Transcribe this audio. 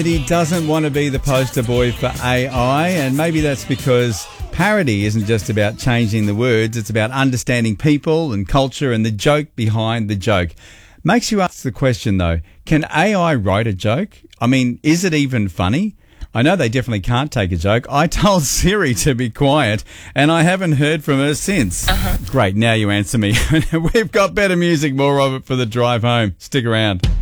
He doesn't want to be the poster boy for AI, and maybe that's because parody isn't just about changing the words, it's about understanding people and culture and the joke behind the joke. Makes you ask the question, though, can AI write a joke? I mean, is it even funny? I know they definitely can't take a joke. I told Siri to be quiet, and I haven't heard from her since. Great, now you answer me. We've got better music, more of it for the drive home. Stick around.